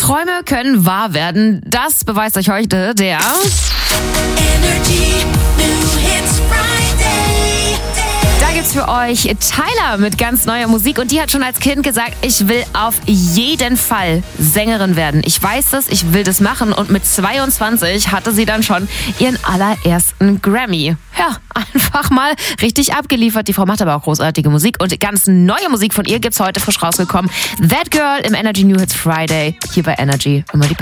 Träume können wahr werden. Das beweist euch heute der Energy New Hits Friday. Da gibt's für euch Tyler mit ganz neuer Musik und die hat schon als Kind gesagt, ich will auf jeden Fall Sängerin werden. Ich weiß das, ich will das machen und mit 22 hatte sie dann schon ihren allerersten Grammy. Ja, einfach mal richtig abgeliefert. Die Frau macht aber auch großartige Musik und ganz neue Musik von ihr gibt's heute frisch rausgekommen. That Girl im Energy New Hits Friday hier bei Energy. Immer die Beste.